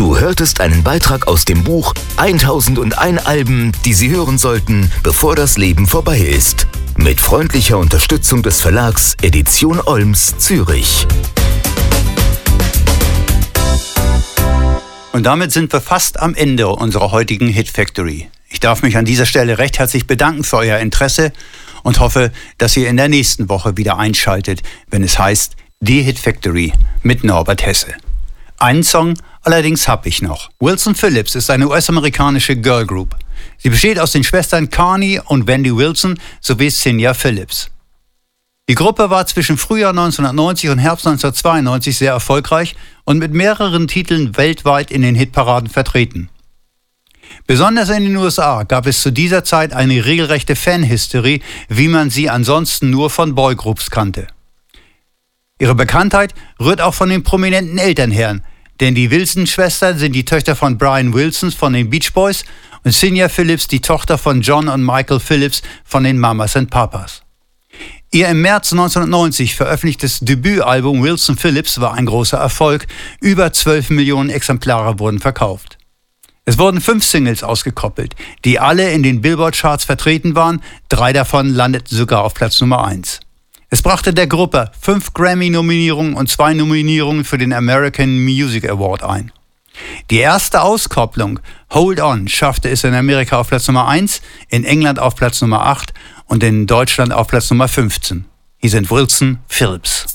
Du hörtest einen Beitrag aus dem Buch 1001 Alben, die Sie hören sollten, bevor das Leben vorbei ist. Mit freundlicher Unterstützung des Verlags Edition Olms, Zürich. Und damit sind wir fast am Ende unserer heutigen Hit Factory. Ich darf mich an dieser Stelle recht herzlich bedanken für euer Interesse und hoffe, dass ihr in der nächsten Woche wieder einschaltet, wenn es heißt Die Hit Factory mit Norbert Hesse. Einen Song allerdings habe ich noch. Wilson Phillips ist eine US-amerikanische Girl Group. Sie besteht aus den Schwestern Carney und Wendy Wilson sowie Cynthia Phillips. Die Gruppe war zwischen Frühjahr 1990 und Herbst 1992 sehr erfolgreich und mit mehreren Titeln weltweit in den Hitparaden vertreten. Besonders in den USA gab es zu dieser Zeit eine regelrechte Fanhysterie, wie man sie ansonsten nur von Boygroups kannte. Ihre Bekanntheit rührt auch von den prominenten Eltern her, denn die Wilson-Schwestern sind die Töchter von Brian Wilson von den Beach Boys und Cynthia Phillips die Tochter von John und Michael Phillips von den Mamas and Papas. Ihr im März 1990 veröffentlichtes Debütalbum Wilson Phillips war ein großer Erfolg. Über 12 Millionen Exemplare wurden verkauft. Es wurden 5 Singles ausgekoppelt, die alle in den Billboard-Charts vertreten waren. 3 davon landeten sogar auf Platz Nummer 1. Es brachte der Gruppe 5 Grammy-Nominierungen und 2 Nominierungen für den American Music Award ein. Die erste Auskopplung, Hold On, schaffte es in Amerika auf Platz Nummer 1, in England auf Platz Nummer 8 und in Deutschland auf Platz Nummer 15. Hier sind Wilson Phillips.